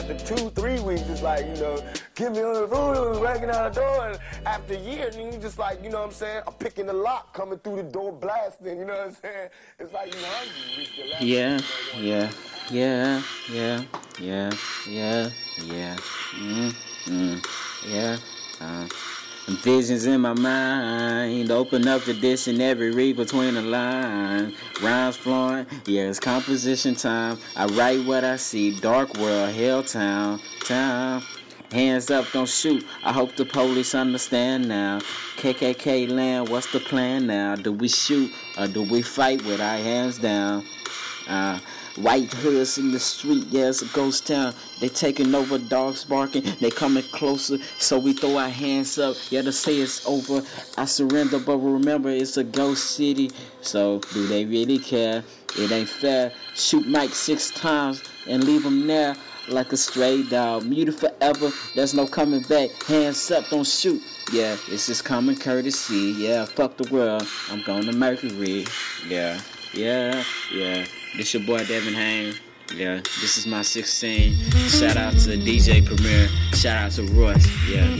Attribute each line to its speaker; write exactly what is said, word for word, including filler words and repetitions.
Speaker 1: after two, three weeks, it's like, you know, get me on the food, breaking out the door. And after a year, then you just like, you know what I'm saying? I'm picking the lock, coming through the door, blasting, you know what I'm saying? It's like you hungry. You reach the last
Speaker 2: Yeah,
Speaker 1: one.
Speaker 2: yeah, yeah, yeah, yeah, yeah, yeah, mm, mm, yeah. Uh, Visions in my mind, open up the dictionary, read between the lines. Rhymes flowing, yeah, it's composition time. I write what I see, dark world, hell town, town. Hands up, don't shoot. I hope the police understand now. K K K land, what's the plan now? Do we shoot or do we fight with our hands down? Uh, white hoods in the street, yeah, it's a ghost town. They taking over, dogs barking, they coming closer, so we throw our hands up. Yeah, to say it's over, I surrender, but remember it's a ghost city. So do they really care? It ain't fair. Shoot Mike six times and leave him there like a stray dog. Muted forever, there's no coming back. Hands up, don't shoot. Yeah, it's just common courtesy. Yeah, fuck the world, I'm going to Mercury. Yeah, yeah, yeah. This your boy Devin Haynes. Yeah, this is my sixteen. Shout out to D J Premier. Shout out to Royce. Yeah.